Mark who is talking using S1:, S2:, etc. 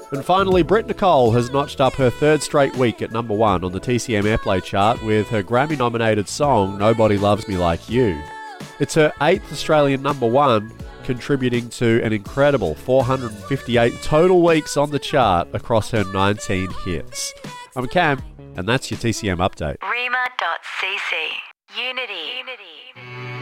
S1: And finally, Britt Nicole has notched up her third straight week at number 1 on the TCM Airplay chart with her Grammy-nominated song, Nobody Loves Me Like You. It's her 8th Australian number 1, contributing to an incredible 458 total weeks on the chart across her 19 hits. I'm Cam, and that's your TCM update.
S2: Rima.cc. Unity.